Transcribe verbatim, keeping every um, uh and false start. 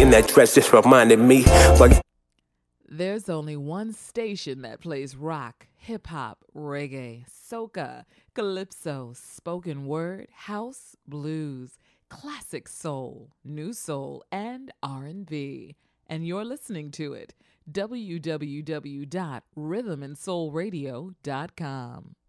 in that dress just reminded me. But there's only one station that plays rock, hip-hop, reggae, soca, calypso, spoken word, house, blues, classic soul, new soul, and R and B. And you're listening to it. w w w dot rhythm and soul radio dot com.